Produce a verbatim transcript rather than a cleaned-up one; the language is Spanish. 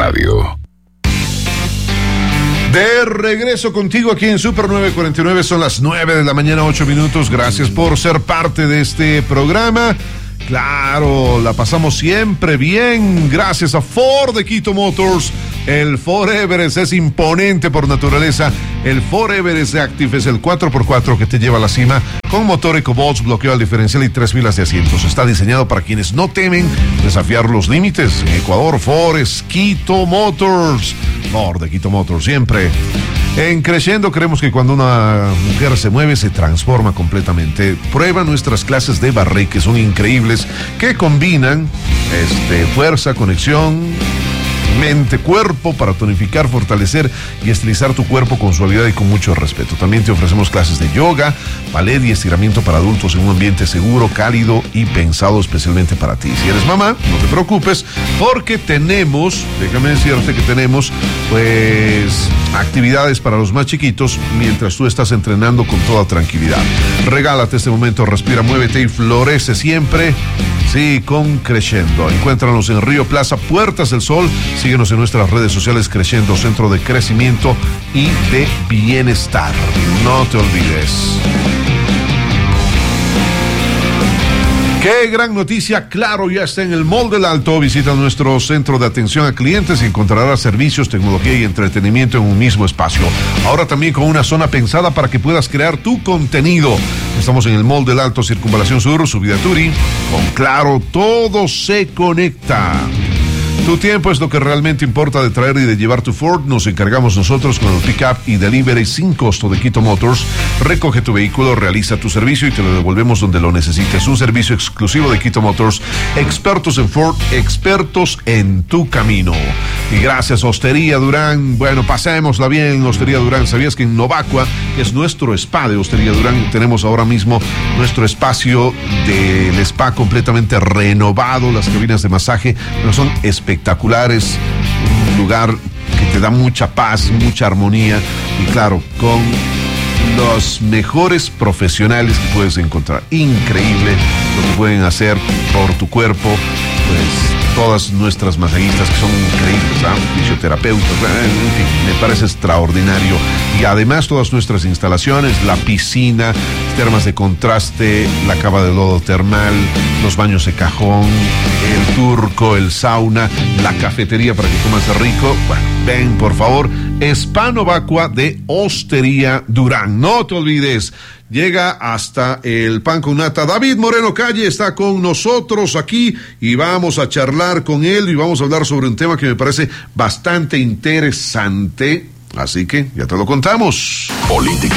Radio. De regreso contigo aquí en Super nueve cuarenta y nueve, son las nueve de la mañana, ocho minutos. Gracias por ser parte de este programa. Claro, la pasamos siempre bien gracias a Ford de Quito Motors. El Ford Everest es imponente por naturaleza. El Ford Everest Active es el cuatro por cuatro que te lleva a la cima con motor EcoBoost, bloqueo al diferencial y tres filas de asientos. Está diseñado para quienes no temen desafiar los límites. En Ecuador, Ford es Quito Motors. Ford de Quito Motors, siempre. En Creciendo creemos que cuando una mujer se mueve se transforma completamente. Prueba nuestras clases de barré que son increíbles, que combinan este, fuerza, conexión, mente, cuerpo para tonificar, fortalecer y estilizar tu cuerpo con suavidad y con mucho respeto. También te ofrecemos clases de yoga, ballet y estiramiento para adultos en un ambiente seguro, cálido y pensado especialmente para ti. Si eres mamá, no te preocupes porque tenemos, déjame decirte que tenemos pues actividades para los más chiquitos mientras tú estás entrenando con toda tranquilidad. Regálate este momento, respira, muévete y florece siempre. Sí, con Creciendo. Encuéntranos en Río Plaza, Puertas del Sol. Síguenos en nuestras redes sociales, Creciendo, Centro de Crecimiento y de Bienestar. No te olvides. ¡Qué gran noticia! Claro, ya está en el Mall del Alto. Visita nuestro centro de atención a clientes y encontrarás servicios, tecnología y entretenimiento en un mismo espacio. Ahora también con una zona pensada para que puedas crear tu contenido. Estamos en el Mall del Alto, Circunvalación Sur, Subida Turi. Con Claro, todo se conecta. Tu tiempo es lo que realmente importa de traer y de llevar tu Ford. Nos encargamos nosotros con el pick-up y delivery sin costo de Quito Motors. Recoge tu vehículo, realiza tu servicio y te lo devolvemos donde lo necesites. Un servicio exclusivo de Quito Motors. Expertos en Ford, expertos en tu camino. Y gracias, Hostería Durán. Bueno, pasémosla bien, Hostería Durán. ¿Sabías que en Novacua, que es nuestro spa de Hostería Durán, tenemos ahora mismo nuestro espacio del spa completamente renovado? Las cabinas de masaje no son espectaculares. espectaculares, un lugar que te da mucha paz, mucha armonía y claro, con los mejores profesionales que puedes encontrar. Increíble lo que pueden hacer por tu cuerpo, pues todas nuestras masajistas que son increíbles, ¿ah? Fisioterapeutas, en fin, me parece extraordinario. Y además todas nuestras instalaciones, la piscina, termas de contraste, la cava de lodo termal, los baños de cajón, el turco, el sauna, la cafetería para que comas rico. Bueno, ven por favor, Spa Novacua de Hostería Durán. No te olvides, llega hasta el pan con nata. David Moreno Calle está con nosotros aquí y vamos a charlar con él y vamos a hablar sobre un tema que me parece bastante interesante. Así que ya te lo contamos. Político